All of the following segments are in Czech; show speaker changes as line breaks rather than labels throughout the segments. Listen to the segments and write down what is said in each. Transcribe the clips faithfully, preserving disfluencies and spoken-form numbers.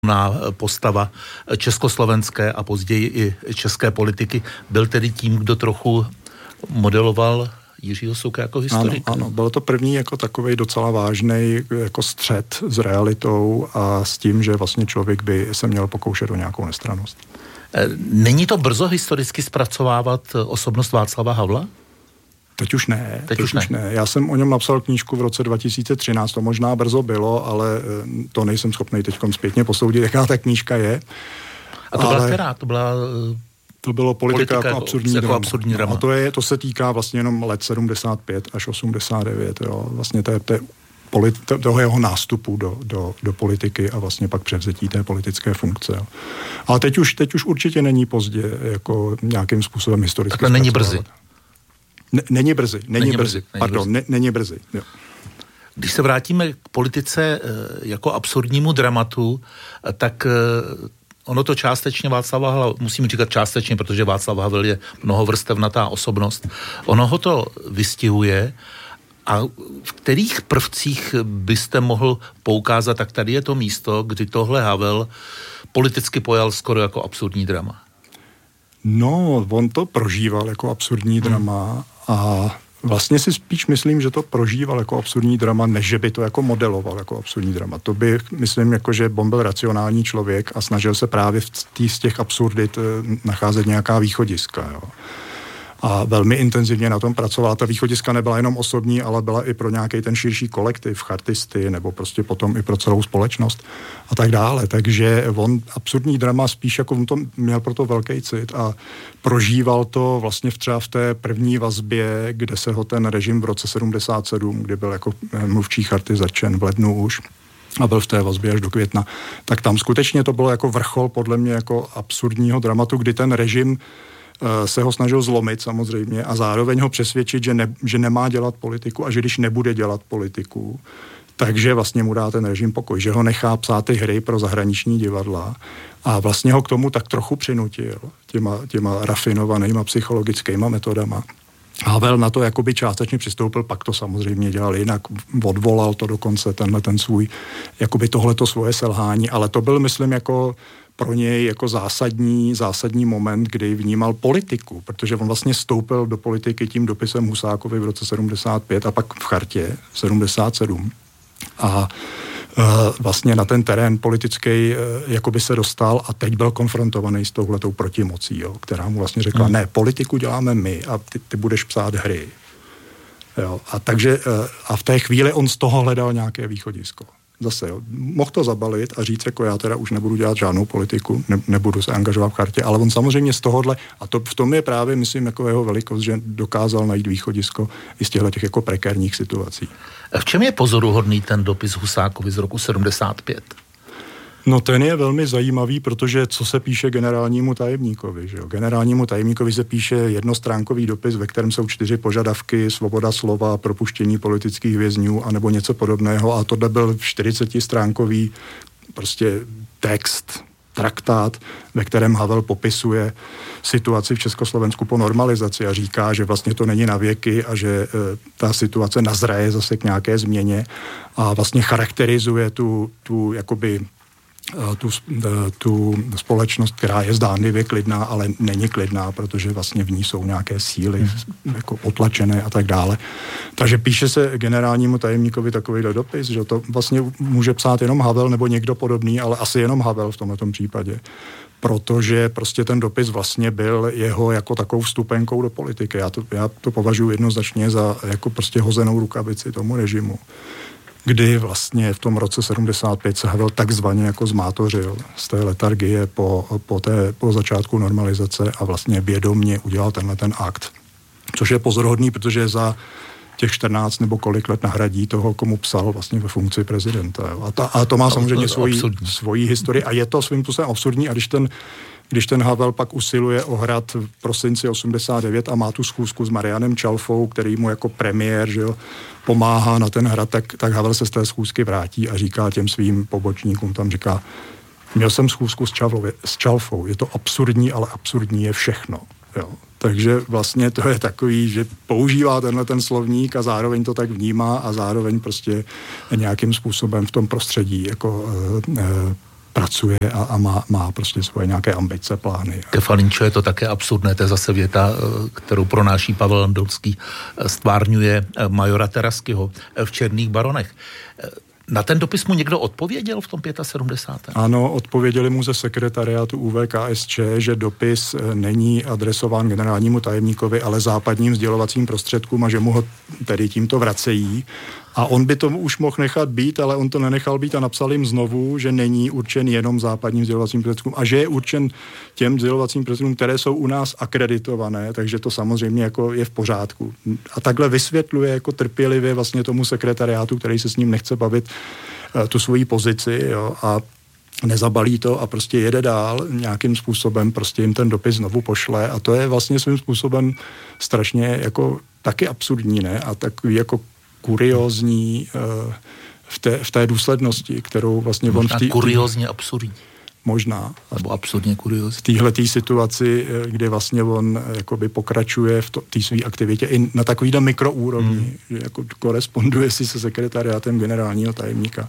postava československé a později i české politiky, byl tedy tím, kdo trochu modeloval Jiřího Souka jako historika.
Ano, ano, byl to první jako takovej docela vážný jako střet s realitou a s tím, že vlastně člověk by se měl pokoušet o nějakou nestrannost.
Není to brzo historicky zpracovávat osobnost Václava Havla?
Teď už ne,
teď,
teď
už ne.
už ne. Já jsem o něm napsal knížku v roce dva tisíce třináct, to možná brzo bylo, ale to nejsem schopný teďkom zpětně posoudit, jaká ta knížka je.
A to
ale...
byla která? To byla...
To bylo politika, politika jako absurdní
jako
drama.
Absurdní drama.
No, a to, je, to se týká vlastně jenom let sedmdesát pět až osmdesát devět. Jo. Vlastně té, té politi- toho jeho nástupu do, do, do politiky a vlastně pak převzetí té politické funkce. Jo. Ale teď už, teď už určitě není pozdě jako nějakým způsobem historicky.
Takhle není brzy.
Ne, není brzy. Není,
není
brzy.
brzy.
Pardon,
brzy.
Ne, není brzy. Jo.
Když se vrátíme k politice jako absurdnímu dramatu, tak ono to částečně Václava Havla, musím říkat částečně, protože Václav Havel je mnohovrstevnatá osobnost, ono ho to vystihuje a v kterých prvcích byste mohl poukázat, tak tady je to místo, kdy tohle Havel politicky pojal skoro jako absurdní drama.
No, on to prožíval jako absurdní hmm. drama a vlastně si spíš myslím, že to prožíval jako absurdní drama, než že by to jako modeloval jako absurdní drama. To by, myslím, jako, že on byl racionální člověk a snažil se právě v tý, z těch absurdit nacházet nějaká východiska, jo. A velmi intenzivně na tom pracovala. Ta východiska nebyla jenom osobní, ale byla i pro nějaký ten širší kolektiv, chartisty, nebo prostě potom i pro celou společnost a tak dále. Takže on absurdní drama spíš jako on to měl proto velký cit a prožíval to vlastně v třeba v té první vazbě, kde se ho ten režim v roce sedmdesát sedm, kdy byl jako mluvčí charty začen v lednu už, a byl v té vazbě až do května, tak tam skutečně to bylo jako vrchol podle mě jako absurdního dramatu, kdy ten režim se ho snažil zlomit samozřejmě a zároveň ho přesvědčit, že, ne, že nemá dělat politiku a že když nebude dělat politiku, takže vlastně mu dá ten režim pokoj, že ho nechá psát ty hry pro zahraniční divadla a vlastně ho k tomu tak trochu přinutil těma, těma rafinovanýma psychologickýma metodama. Havel na to jakoby částečně přistoupil, pak to samozřejmě dělal jinak, odvolal to dokonce tenhle ten svůj, jakoby tohleto svoje selhání, ale to byl, myslím, jako pro něj jako zásadní, zásadní moment, kdy vnímal politiku, protože on vlastně vstoupil do politiky tím dopisem Husákovi v roce sedmdesát pět a pak v chartě sedmdesát sedm. A e, vlastně na ten terén politický e, jakoby se dostal a teď byl konfrontovaný s touhletou protimocí, jo, která mu vlastně řekla, hmm. ne, politiku děláme my a ty, ty budeš psát hry. Jo, a takže e, a v té chvíli on z toho hledal nějaké východisko. Zase, jo, mohl to zabalit a říct, jako já teda už nebudu dělat žádnou politiku, ne, nebudu se angažovat v chartě, ale on samozřejmě z tohohle, a to v tom je právě, myslím, jako jeho velikost, že dokázal najít východisko i z těchto těch jako prekérních situací.
V čem je pozoruhodný ten dopis Husákovi z roku sedmdesát pět?
No ten je velmi zajímavý, protože co se píše generálnímu tajemníkovi, že jo? Generálnímu tajemníkovi se píše jednostránkový dopis, ve kterém jsou čtyři požadavky, svoboda slova, propuštění politických vězňů anebo něco podobného a tohle byl čtyřicetistránkový prostě text, traktát, ve kterém Havel popisuje situaci v Československu po normalizaci a říká, že vlastně to není na věky a že e, ta situace nazraje zase k nějaké změně a vlastně charakterizuje tu, tu jakoby Tu, tu společnost, která je zdánlivě klidná, ale není klidná, protože vlastně v ní jsou nějaké síly jako potlačené a tak dále. Takže píše se generálnímu tajemníkovi takovýhle dopis, že to vlastně může psát jenom Havel nebo někdo podobný, ale asi jenom Havel v tomto případě. Protože prostě ten dopis vlastně byl jeho jako takovou vstupenkou do politiky. Já to, já to považuji jednoznačně za jako prostě hozenou rukavici tomu režimu, kdy vlastně v tom roce sedmdesát pět se Havel takzvaně jako zmátořil z té letargie po, po, té, po začátku normalizace a vlastně vědomně udělal tenhle ten akt. Což je pozoruhodný, protože za těch čtrnáct nebo kolik let nahradí toho, komu psal vlastně ve funkci prezidenta. Jo. A, ta, a to má samozřejmě svoji, svoji historii a je to svým způsobem absurdní a když ten Když ten Havel pak usiluje o hrad v prosinci osmdesát devět a má tu schůzku s Marianem Čalfou, který mu jako premiér, že jo, pomáhá na ten hrad, tak, tak Havel se z té schůzky vrátí a říká těm svým pobočníkům, tam říká, měl jsem schůzku s, Čavlově, s Čalfou, je to absurdní, ale absurdní je všechno. Jo. Takže vlastně to je takový, že používá tenhle ten slovník a zároveň to tak vnímá a zároveň prostě nějakým způsobem v tom prostředí jako e, e, pracuje a, a má, má prostě svoje nějaké ambice, plány.
Ke Falínču je to také absurdné, to je zase věta, kterou pronáší Pavel Landowský, stvárňuje majora Teraskyho v Černých baronech. Na ten dopis mu někdo odpověděl v tom sedmdesátém pátém
Ano, odpověděli mu ze sekretariátu U V K S Č, že dopis není adresován generálnímu tajemníkovi, ale západním sdělovacím prostředkům a že mu ho tedy tímto vracejí. A on by tomu už mohl nechat být, ale on to nenechal být a napsal jim znovu, že není určen jenom západním sdělovacím prostředkům a že je určen těm sdělovacím prostředkům, které jsou u nás akreditované, takže to samozřejmě jako je v pořádku. A takhle vysvětluje jako trpělivě vlastně tomu sekretariátu, který se s ním nechce bavit, tu svoji pozici, jo, a nezabalí to a prostě jede dál nějakým způsobem, prostě jim ten dopis znovu pošle a to je vlastně svým způsobem strašně jako taky absurdní, ne? A takový jako kuriózní uh, v, té, v té důslednosti, kterou vlastně
možná
on v té...
kuriózně absurdní.
Možná.
Nebo absurdně kuriózní.
V téhletý situaci, kde vlastně on jakoby pokračuje v té své aktivitě i na takovýhle mikroúrovni, hmm. že jako koresponduje si se sekretariátem generálního tajemníka.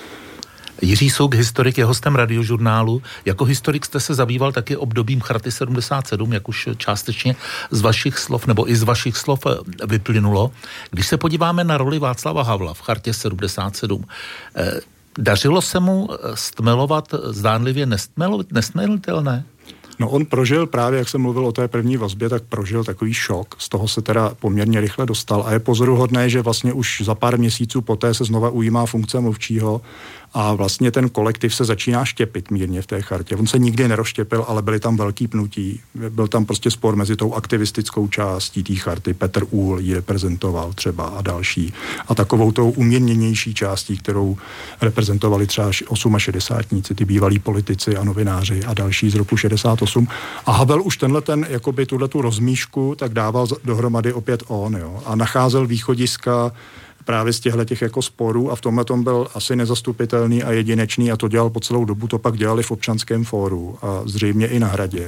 Jiří Souk, historik, je hostem Radiožurnálu. Jako historik jste se zabýval taky obdobím Charty sedmdesát sedm, jak už částečně z vašich slov, nebo i z vašich slov vyplynulo. Když se podíváme na roli Václava Havla v Chartě sedmdesát sedm, eh, dařilo se mu stmelovat zdánlivě nestmelitelné?
No on prožil právě, jak jsem mluvil o té první vazbě, tak prožil takový šok. Z toho se teda poměrně rychle dostal a je pozoruhodné, že vlastně už za pár měsíců poté se znova ujímá funkce mluvčího a vlastně ten kolektiv se začíná štěpit mírně v té chartě. On se nikdy nerozštěpil, ale byly tam velký pnutí. Byl tam prostě spor mezi tou aktivistickou částí té charty. Petr Úhl ji reprezentoval třeba a další. A takovou tou umírněnější částí, kterou reprezentovali třeba osmašedesátníci, ty bývalí politici a novináři a další z roku šedesát osm. A Havel už tenhle ten, jakoby tuhletu rozmíšku, tak dával dohromady opět on, jo. A nacházel východiska právě z těchto těch jako sporů a v tomhle tom byl asi nezastupitelný a jedinečný a to dělal po celou dobu, to pak dělali v Občanském fóru a zřejmě i na Hradě.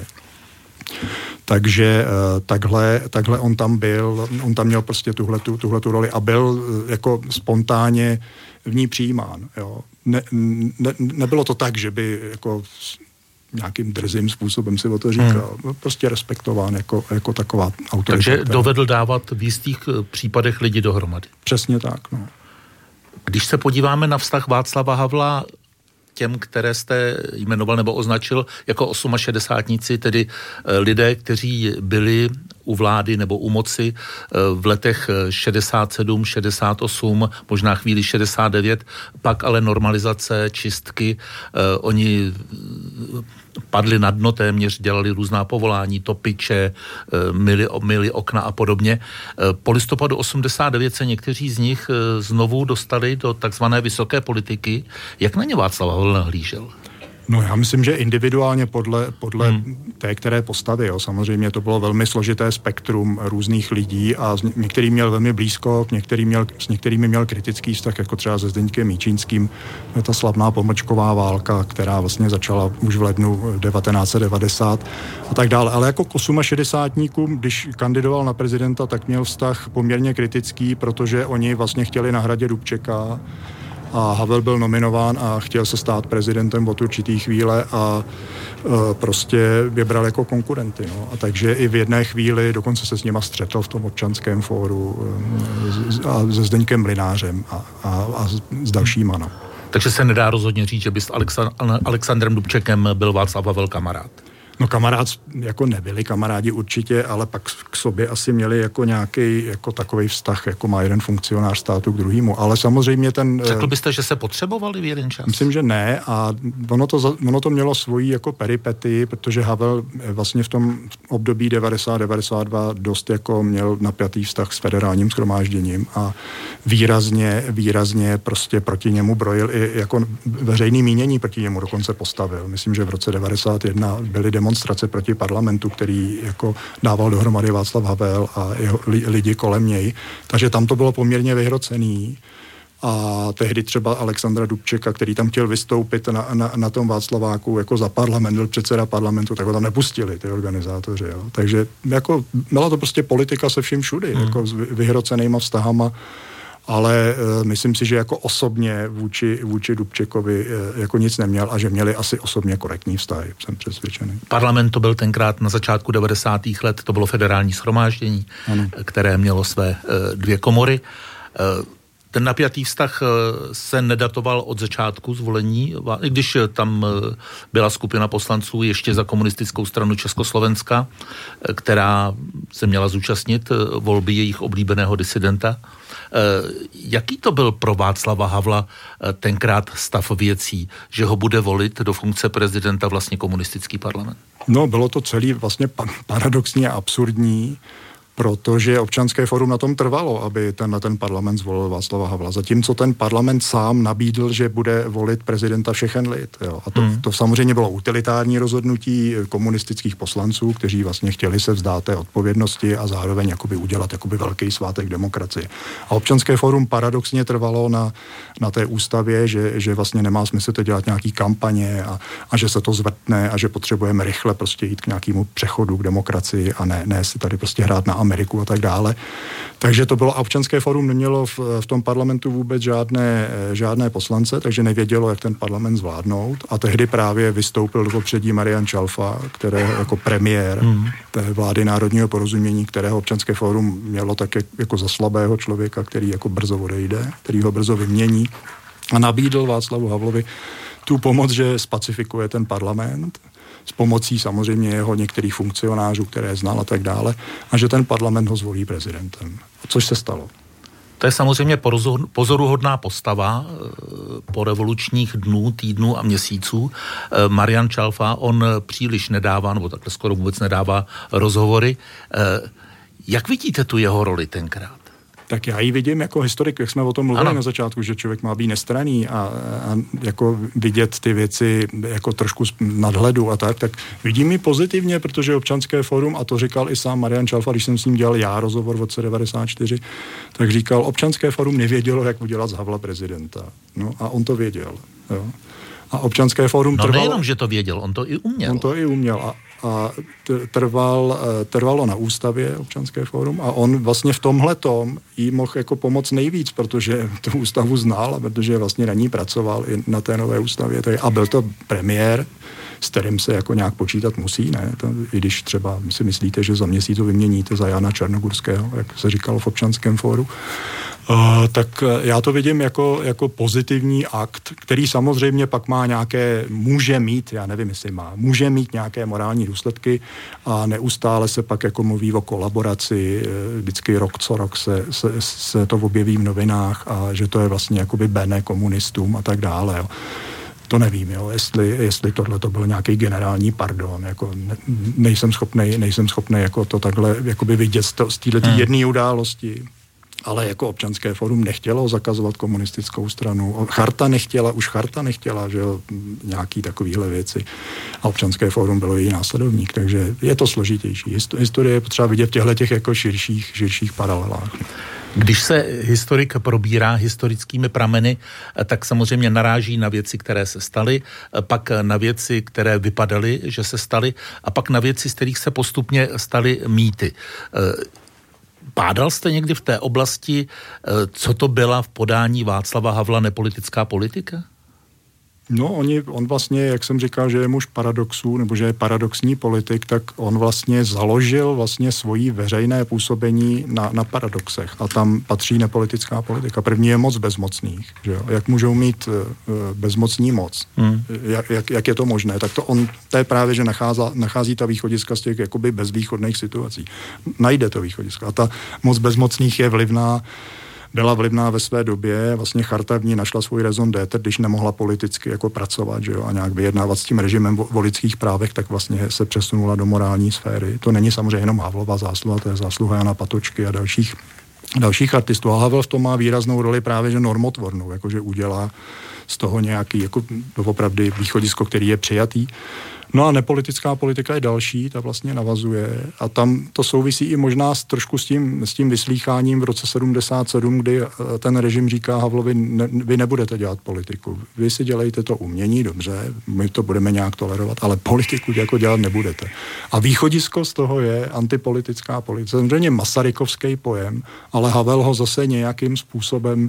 Takže takhle, takhle on tam byl, on tam měl prostě tuhletu, tuhletu roli a byl jako spontánně v ní přijímán. Jo. Ne, ne, nebylo to tak, že by jako nějakým drzým způsobem si o to říkal. Hmm. Prostě respektován jako, jako taková autorita.
Takže dovedl dávat v jistých případech lidi dohromady.
Přesně tak, no.
Když se podíváme na vztah Václava Havla těm, které jste jmenoval nebo označil jako osmašedesátníci, tedy lidé, kteří byli u vlády nebo u moci v letech šedesát sedm, šedesát osm, možná chvíli šedesát devět, pak ale normalizace, čistky, oni padli na dno téměř, dělali různá povolání, topiče, myli, myli okna a podobně. Po listopadu osmdesát devět se někteří z nich znovu dostali do takzvané vysoké politiky. Jak na ně Václav Havel nahlížel?
No já myslím, že individuálně podle, podle hmm. té, které postavy, jo. Samozřejmě to bylo velmi složité spektrum různých lidí a některý měl velmi blízko, k některým měl, s některými měl kritický vztah, jako třeba se Zdeňkem Míčínským, ta slavná pomlčková válka, která vlastně začala už v lednu devatenáct set devadesát a tak dále. Ale jako k osmašedesátníkům, když kandidoval na prezidenta, tak měl vztah poměrně kritický, protože oni vlastně chtěli na Hradě Dubčeka a Havel byl nominován a chtěl se stát prezidentem od určitý chvíle a e, prostě vybral jako konkurenty. No. A takže i v jedné chvíli dokonce se s nima střetl v tom Občanském fóru e, a se Zdeňkem Mlynářem a, a, a s dalšíma. No.
Takže se nedá rozhodně říct, že by s Alexand- Alexandrem Dubčekem byl Václav Havel kamarád.
No kamarád, jako nebyli kamarádi určitě, ale pak k sobě asi měli jako nějaký jako takový vztah, jako má jeden funkcionář státu k druhému, ale samozřejmě ten...
Řekl byste, že se potřebovali v jeden čas?
Myslím, že ne a ono to, ono to mělo svoji jako peripety, protože Havel vlastně v tom období devadesát devadesát dva dost jako měl napjatý vztah s federálním shromážděním a výrazně, výrazně prostě proti němu brojil i jako veřejný mínění proti němu dokonce postavil. Myslím, že v roce devadesát jedna byly demonstrace proti parlamentu, který jako dával dohromady Václav Havel a jeho lidi kolem něj. Takže tam to bylo poměrně vyhrocený. A tehdy třeba Alexandra Dubčeka, který tam chtěl vystoupit na, na, na tom Václaváku jako za parlament, byl předseda parlamentu, tak ho tam nepustili ty organizátoři. Jo. Takže jako byla to prostě politika se vším všudy, hmm. jako s vyhrocenýma vztahama ale uh, myslím si, že jako osobně vůči, vůči Dubčekovi uh, jako nic neměl a že měli asi osobně korektní vztahy, jsem přesvědčený.
Parlament to byl tenkrát na začátku devadesátých let, to bylo federální shromáždění, ano. které mělo své uh, dvě komory. Uh, Ten napjatý vztah se nedatoval od začátku zvolení, i když tam byla skupina poslanců ještě za komunistickou stranu Československa, která se měla zúčastnit volby jejich oblíbeného disidenta. Jaký to byl pro Václava Havla tenkrát stav věcí, že ho bude volit do funkce prezidenta vlastně komunistický parlament?
No, bylo to celý vlastně paradoxní a absurdní, protože Občanské fórum na tom trvalo, aby ten, na ten parlament zvolil Václava Havla. Zatímco ten parlament sám nabídl, že bude volit prezidenta všechen lid. Jo. A to, hmm. to samozřejmě bylo utilitární rozhodnutí komunistických poslanců, kteří vlastně chtěli se vzdát té odpovědnosti a zároveň jakoby udělat jakoby velký svátek demokracie. A Občanské fórum paradoxně trvalo na, na té ústavě, že, že vlastně nemá smysl to dělat nějaký kampaně a, a že se to zvrtne a že potřebujeme rychle prostě jít k nějakému přechodu k demokracii a ne, ne si tady prostě hrát na Ameriku a tak dále. Takže to bylo, a Občanské fórum nemělo v, v tom parlamentu vůbec žádné, žádné poslance, takže nevědělo, jak ten parlament zvládnout. A tehdy právě vystoupil do popředí Marian Čalfa, který jako premiér hmm. té vlády národního porozumění, kterého Občanské fórum mělo tak jako za slabého člověka, který jako brzo odejde, který ho brzo vymění, a nabídl Václavu Havlovi tu pomoc, že spacifikuje ten parlament s pomocí samozřejmě jeho některých funkcionářů, které znal a tak dále, a že ten parlament ho zvolí prezidentem. Což se stalo.
To je samozřejmě pozoruhodná postava po revolučních dnů, týdnů a měsíců. Marian Čalfa, on příliš nedává, nebo takhle skoro vůbec nedává rozhovory. Jak vidíte tu jeho roli tenkrát?
Tak já ji vidím jako historik, jak jsme o tom mluvili ano. na začátku, že člověk má být nestranný a, a jako vidět ty věci jako trošku z nadhledu a tak, tak vidím ji pozitivně, protože Občanské fórum, a to říkal i sám Marian Čalfa, když jsem s ním dělal já rozhovor v roce devadesát čtyři, tak říkal, Občanské fórum nevědělo, jak udělat z Havla prezidenta. No a on to věděl. Jo. A Občanské fórum
no
trvalo...
nejenom, že to věděl, on to i uměl.
On to i uměl a, a trval, trvalo na ústavě Občanské fórum a on vlastně v tomhletom jí mohl jako pomoct nejvíc, protože tu ústavu znal a protože vlastně na ní pracoval i na té nové ústavě. A byl to premiér, s kterým se jako nějak počítat musí, ne? To, i když třeba si myslíte, že za měsíc to vyměníte za Jana Černogurského, jak se říkalo v Občanském fóru, Uh, tak já to vidím jako, jako pozitivní akt, který samozřejmě pak má nějaké, může mít, já nevím, jestli má, může mít nějaké morální důsledky a neustále se pak jako mluví o kolaboraci, vždycky rok co rok se, se, se to objeví v novinách a že to je vlastně jakoby bene komunistům a tak dále, jo. To nevím, jo, jestli, jestli tohle to byl nějaký generální pardon, jako ne, nejsem schopnej, nejsem schopnej jako to takhle jakoby vidět z, z této hmm. jedné události. Ale jako Občanské fórum nechtělo zakazovat komunistickou stranu. Charta nechtěla, už charta nechtěla, že jo, nějaký takovýhle věci. A Občanské fórum bylo její následovník, takže je to složitější. Historie je potřeba vidět v těchto těch jako širších, širších paralelách.
Když se historik probírá historickými prameny, tak samozřejmě naráží na věci, které se staly, pak na věci, které vypadaly, že se staly, a pak na věci, z kterých se postupně staly mýty. Pádal jste někdy v té oblasti, co to byla v podání Václava Havla nepolitická politika?
No, oni, on vlastně, jak jsem říkal, že je muž paradoxů, nebo že je paradoxní politik, tak on vlastně založil vlastně svojí veřejné působení na, na paradoxech. A tam patří nepolitická politika. První je moc bezmocných. Že jo? Jak můžou mít uh, bezmocní moc? Hmm. Jak, jak, jak je to možné? Tak to on, to je právě, že nachází, nachází ta východiska z těch jakoby bezvýchodných situací. Najde to východisko. A ta moc bezmocných je vlivná, byla vlivná ve své době, vlastně charta v ní našla svůj raison d'être, když nemohla politicky jako pracovat, že jo, a nějak vyjednávat s tím režimem o lidských právech, tak vlastně se přesunula do morální sféry. To není samozřejmě jenom Havlova zásluha, to je zásluha Jana Patočky a dalších, dalších artistů. A Havel v tom má výraznou roli právě, že normotvornou, jakože udělá z toho nějaký jako opravdu východisko, který je přijatý. No a nepolitická politika je další, ta vlastně navazuje a tam to souvisí i možná s, trošku s tím, s tím vyslýcháním v roce sedmdesát sedm, kdy ten režim říká Havlovi, ne, vy nebudete dělat politiku, vy si dělejte to umění, dobře, my to budeme nějak tolerovat, ale politiku jako dělat nebudete. A východisko z toho je antipolitická politika. Samozřejmě masarykovský pojem, ale Havel ho zase nějakým způsobem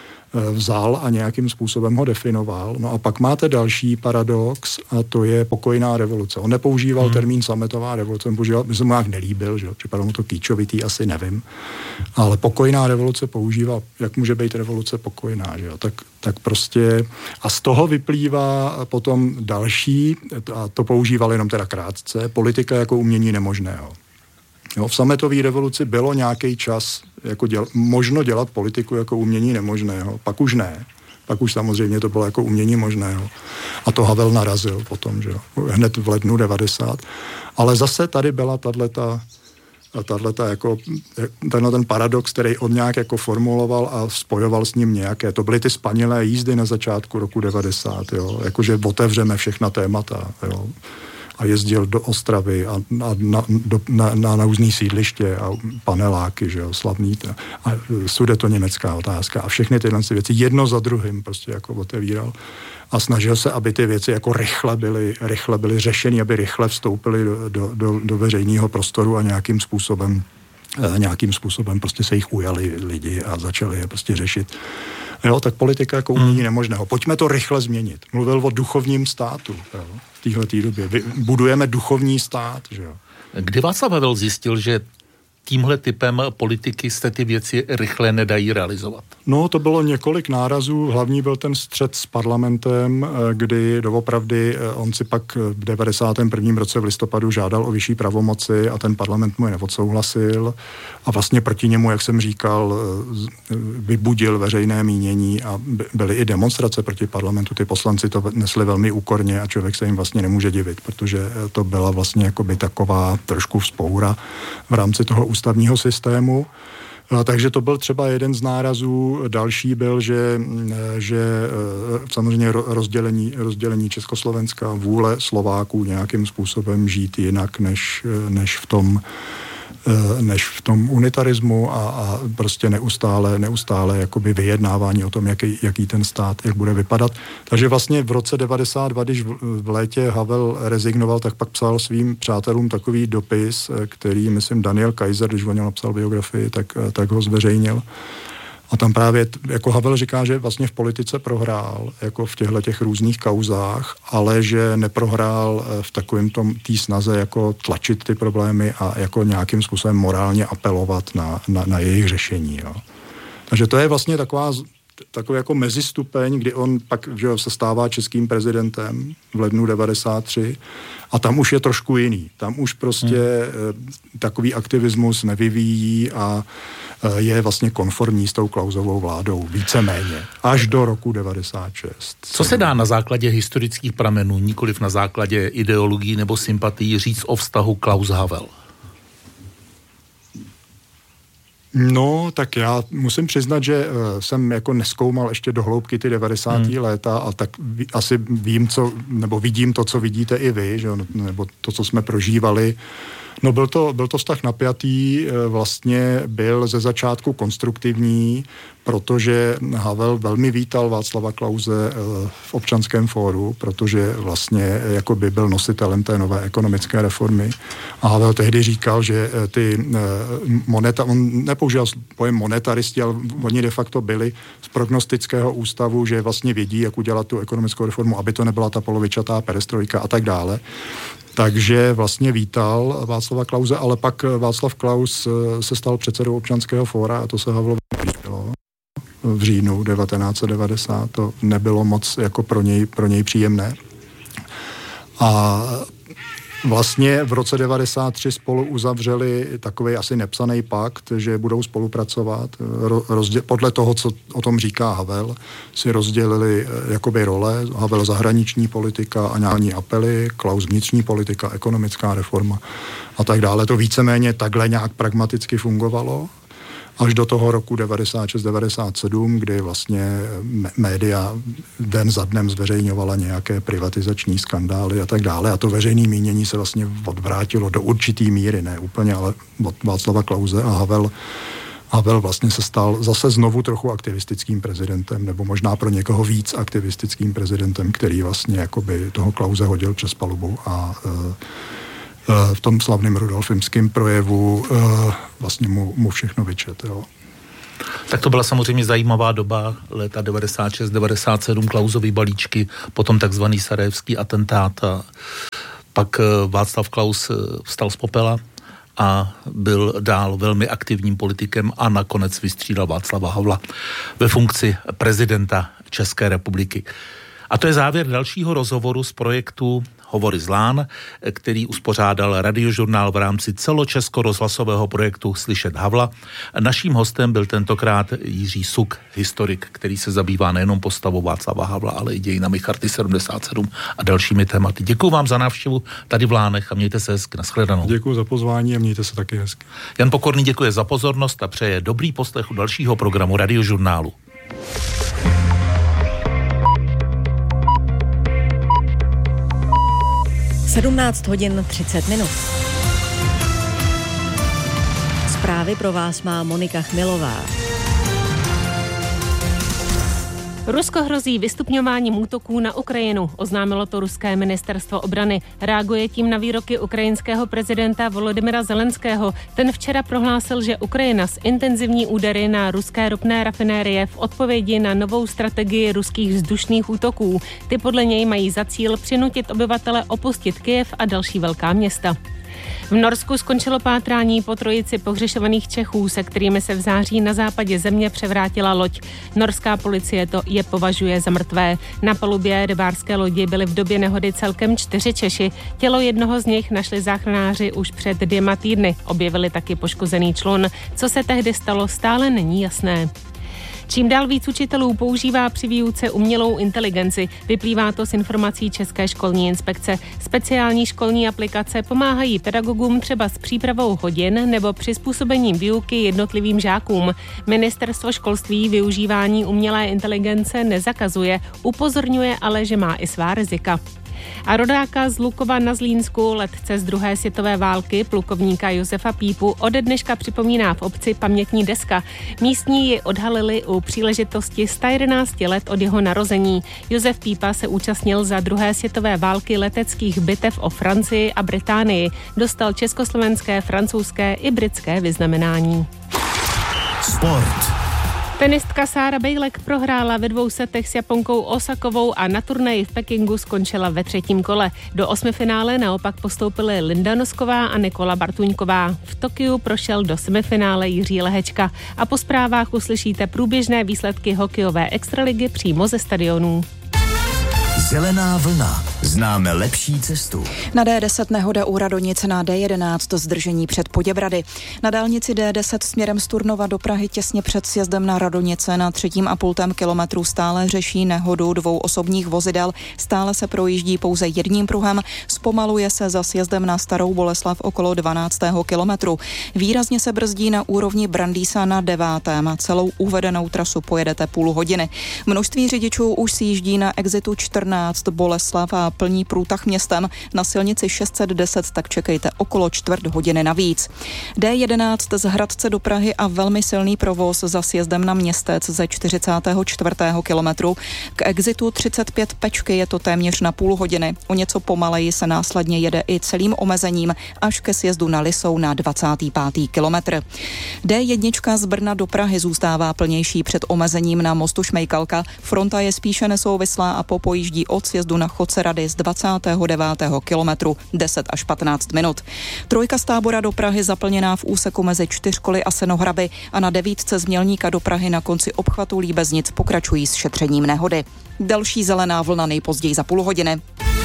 vzal a nějakým způsobem ho definoval. No a pak máte další paradox a to je pokojná revoluce. On nepoužíval hmm. termín sametová revoluce, on používal, mi se mu nějak nelíbil, že? Připadalo mu to kýčovitý, asi nevím. Ale pokojná revoluce používal, jak může být revoluce pokojná, že? Tak, tak prostě a z toho vyplývá potom další, a to používal jenom teda krátce, politika jako umění nemožného. Jo, v sametové revoluci bylo nějaký čas jako děl, možno dělat politiku jako umění nemožného. Pak už ne. Pak už samozřejmě to bylo jako umění možného. A to Havel narazil potom, že jo, hned v lednu devadesát. Ale zase tady byla tato, tato jako, tenhle ten paradox, který on nějak jako formuloval a spojoval s ním nějaké. To byly ty spanilé jízdy na začátku roku devadesát, jo, jakože otevřeme všechna témata, jo. A jezdil do Ostravy a, a na, do, na, na, na různý sídliště a paneláky, že jo, slavný. A sudetoněmecká otázka a všechny tyhle věci jedno za druhým prostě jako otevíral a snažil se, aby ty věci jako rychle byly, rychle byly řešeny, aby rychle vstoupily do, do, do, do veřejného prostoru a nějakým způsobem nějakým způsobem prostě se jich ujali lidi a začali je prostě řešit. Jo, tak politika jako umění nemožného. Pojďme to rychle změnit. Mluvil o duchovním státu, jo, v téhletý době. Budujeme duchovní stát, že jo.
Kdy Václav Havel zjistil, že tímhle typem politiky se ty věci rychle nedají realizovat?
No, to bylo několik nárazů. Hlavní byl ten střet s parlamentem, kdy doopravdy on si pak v devadesátém prvním roce v listopadu žádal o vyšší pravomoci a ten parlament mu je neodsouhlasil. A vlastně proti němu, jak jsem říkal, vybudil veřejné mínění a byly i demonstrace proti parlamentu. Ty poslanci to nesli velmi úkorně a člověk se jim vlastně nemůže divit, protože to byla vlastně jakoby taková trošku vzpoura v rámci toho ústavního systému. Takže to byl třeba jeden z nárazů. Další byl, že, že samozřejmě rozdělení, rozdělení Československa, vůle Slováků nějakým způsobem žít jinak, než, než v tom než v tom unitarismu a, a prostě neustále, neustále jakoby vyjednávání o tom, jaký, jaký ten stát, jak bude vypadat. Takže vlastně v roce devadesát dva, když v, v létě Havel rezignoval, tak pak psal svým přátelům takový dopis, který, myslím, Daniel Kaiser, když o něm napsal biografii, tak, tak ho zveřejnil. A tam právě, jako Havel říká, že vlastně v politice prohrál, jako v těchto těch různých kauzách, ale že neprohrál v takovém tom tý snaze jako tlačit ty problémy a jako nějakým způsobem morálně apelovat na, na, na jejich řešení. Jo. Takže to je vlastně taková, takový jako mezistupeň, kdy on pak, že se stává českým prezidentem v lednu devadesát tři a tam už je trošku jiný. Tam už prostě hmm. takový aktivismus nevyvíjí a je vlastně konformní s tou Klausovou vládou, víceméně, až do roku devadesát šest.
Co se dá na základě historických pramenů, nikoliv na základě ideologií nebo sympatií říct o vztahu Klaus-Havel?
No, tak já musím přiznat, že uh, jsem jako neskoumal ještě do hloubky ty devadesátá Hmm. léta a tak ví, asi vím, co, nebo vidím to, co vidíte i vy, že, nebo to, co jsme prožívali. No byl to, byl to vztah napjatý, vlastně byl ze začátku konstruktivní, protože Havel velmi vítal Václava Klause v Občanském fóru, protože vlastně jakoby byl nositelem té nové ekonomické reformy. A Havel tehdy říkal, že ty moneta, on nepoužil pojem monetaristi, ale oni de facto byli z prognostického ústavu, že vlastně vědí, jak udělat tu ekonomickou reformu, aby to nebyla ta polovičatá perestrojka a tak dále. Takže vlastně vítal Václava Klause, ale pak Václav Klaus se stal předsedou Občanského fóra a to se Havlovi nelíbilo. V říjnu devatenáct set devadesát to nebylo moc jako pro něj, pro něj příjemné. A vlastně v roce devadesát tři spolu uzavřeli takový asi nepsaný pakt, že budou spolupracovat. Rozdě- podle toho, co o tom říká Havel, si rozdělili jakoby role. Havel zahraniční politika a nějaký apely, Klaus vnitřní politika, ekonomická reforma a tak dále. To víceméně takhle nějak pragmaticky fungovalo. až do toho roku devadesát šest devadesát sedm, kdy vlastně média den za dnem zveřejňovala nějaké privatizační skandály a tak dále. A to veřejné mínění se vlastně odvrátilo do určitý míry, ne úplně, ale od Václava Klause a Havel Havel vlastně se stal zase znovu trochu aktivistickým prezidentem, nebo možná pro někoho víc aktivistickým prezidentem, který vlastně jakoby toho Klause hodil přes palubu a uh, uh, v tom slavném rudolfimském projevu uh, vlastně mu, mu všechno vyčet, jo.
Tak to byla samozřejmě zajímavá doba, léta devadesát šest devadesát sedm, Klausovy balíčky, potom takzvaný sarajevský atentát a pak Václav Klaus vstal z popela a byl dál velmi aktivním politikem a nakonec vystřídal Václava Havla ve funkci prezidenta České republiky. A to je závěr dalšího rozhovoru z projektu Hovory z Lán, který uspořádal Radiožurnál v rámci celočesko-rozhlasového projektu Slyšet Havla. Naším hostem byl tentokrát Jiří Suk, historik, který se zabývá nejenom postavou Václava Havla, ale i dějinami Charty sedmdesát sedm a dalšími tématy. Děkuji vám za návštěvu tady v Lánech a mějte se hezky. Nashledanou.
Děkuji za pozvání a mějte se taky hezky.
Jan Pokorný děkuje za pozornost a přeje dobrý poslech u dalšího programu Radiožurnálu.
sedmnáct hodin třicet minut. Zprávy pro vás má Monika Chmilová.
Rusko hrozí vystupňováním útoků na Ukrajinu, oznámilo to ruské ministerstvo obrany. Reaguje tím na výroky ukrajinského prezidenta Volodymyra Zelenského. Ten včera prohlásil, že Ukrajina s intenzivní údery na ruské ropné rafinérie v odpovědi na novou strategii ruských vzdušných útoků. Ty podle něj mají za cíl přinutit obyvatele opustit Kyjev a další velká města. V Norsku skončilo pátrání po trojici pohřešovaných Čechů, se kterými se v září na západě země převrátila loď. Norská policie to je považuje za mrtvé. Na palubě rybářské lodi byly v době nehody celkem čtyři Češi. Tělo jednoho z nich našli záchranáři už před dvěma týdny. Objevili taky poškozený člun. Co se tehdy stalo, stále není jasné. Čím dál víc učitelů používá při výuce umělou inteligenci. Vyplývá to z informací České školní inspekce. Speciální školní aplikace pomáhají pedagogům třeba s přípravou hodin nebo přizpůsobením výuky jednotlivým žákům. Ministerstvo školství využívání umělé inteligence nezakazuje, upozorňuje ale, že má i svá rizika. A rodáka z Lukova na Zlínsku, letce z druhé světové války, plukovníka Josefa Pípu, ode dneška připomíná v obci pamětní deska. Místní ji odhalili u příležitosti sto jedenáct let od jeho narození. Josef Pípa se účastnil za druhé světové války leteckých bitev o Francii a Británii. Dostal československé, francouzské i britské vyznamenání.
Sport.
Tenistka Sára Bejlek prohrála ve dvou setech s Japonkou Osakovou a na turnaji v Pekingu skončila ve třetím kole. Do osmifinále naopak postoupily Linda Nosková a Nikola Bartuňková. V Tokiu prošel do semifinále Jiří Lehečka. A po zprávách uslyšíte průběžné výsledky hokejové extraligy přímo ze stadionů.
Zelená vlna. Známe lepší cestu.
Na D deset nehoda u Radonice, na D jedenáct zdržení před Poděbrady. Na dálnici D deset směrem z Turnova do Prahy těsně před sjezdem na Radonice na třetím a půltém kilometru stále řeší nehodu dvou osobních vozidel. Stále se projíždí pouze jedním pruhem. Zpomaluje se za sjezdem na Starou Boleslav okolo dvanáctého kilometru. Výrazně se brzdí na úrovni Brandýsa na devátém. Celou uvedenou trasu pojedete půl hodiny. Množství řidičů už sjíždí na exitu čtrnáct Boleslav a plní průtah městem. Na silnici šest set deset tak čekejte okolo čtvrt hodiny navíc. D jedenáct z Hradce do Prahy a velmi silný provoz za sjezdem na Městec ze čtyřicátého čtvrtého kilometru. K exitu třicet pět Pečky je to téměř na půl hodiny. O něco pomaleji se následně jede i celým omezením až ke sjezdu na Lisou na dvacátý pátý kilometr. D jedna z Brna do Prahy zůstává plnější před omezením na mostu Šmejkalka. Fronta je spíše nesouvislá a popojíždí od sjezdu na Chodce Rady z dvacátého devátého kilometru deset až patnáct minut. Trojka z Tábora do Prahy zaplněná v úseku mezi Čtyřkoly a Senohraby a na devítce z Mělníka do Prahy na konci obchvatu Líbeznic pokračují s šetřením nehody. Další zelená vlna nejpozději za půl hodiny.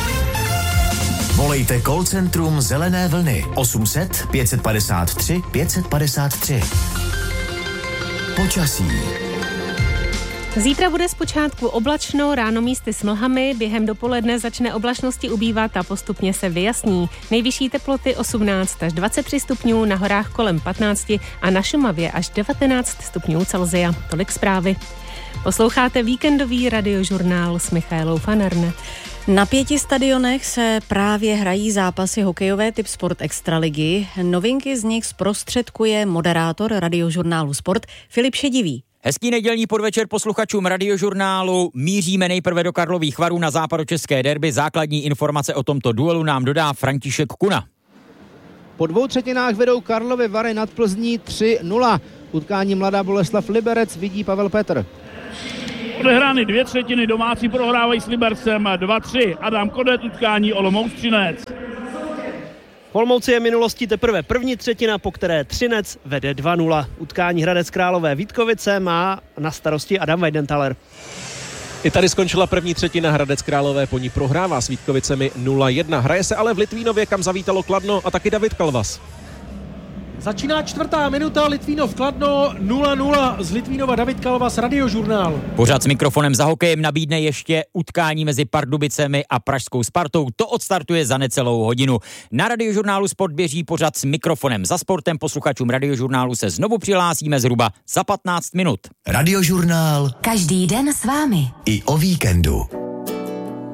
Volejte call centrum Zelené vlny osm set pět padesát tři pět padesát tři. Počasí.
Zítra bude zpočátku oblačno, ráno místy s mlhami, během dopoledne začne oblačnosti ubývat a postupně se vyjasní. Nejvyšší teploty osmnáct až dvacet tři stupňů, na horách kolem patnáct a na Šumavě až devatenáct stupňů Celsia. Tolik zprávy. Posloucháte víkendový radiožurnál s Michaelou Fanerne.
Na pěti stadionech se právě hrají zápasy hokejové typ Sport Extraligy. Novinky z nich zprostředkuje moderátor radiožurnálu Sport Filip Šedivý.
Hezký nedělní podvečer posluchačům radiožurnálu. Míříme nejprve do Karlových Varů na západočeské derby. Základní informace o tomto duelu nám dodá František Kuna.
Po dvou třetinách vedou Karlovy Vary nad Plzní tři nula. Utkání Mladá Boleslav Liberec vidí Pavel Petr.
Odehrány dvě třetiny, domácí prohrávají s Libercem dva tři. Adam Kodet, utkání Olomouc Třinec.
V Olomouci je minulostí teprve první třetina, po které Třinec vede dva nula. Utkání Hradec Králové Vítkovice má na starosti Adam Weidenthaler.
I tady skončila první třetina, Hradec Králové po ní prohrává s Vítkovicemi nula jedna. Hraje se ale v Litvínově, kam zavítalo Kladno a taky David Kalvas.
Začíná čtvrtá minuta, Litvínov Kladno nula nula, z Litvínova David Kalvas, radiožurnál.
Pořád s mikrofonem za hokejem nabídne ještě utkání mezi Pardubicemi a pražskou Spartou. To odstartuje za necelou hodinu. Na radiožurnálu Sport běží pořád s mikrofonem za sportem. Posluchačům radiožurnálu se znovu přihlásíme zhruba za patnáct minut.
Radiožurnál.
Každý den s vámi.
I o víkendu.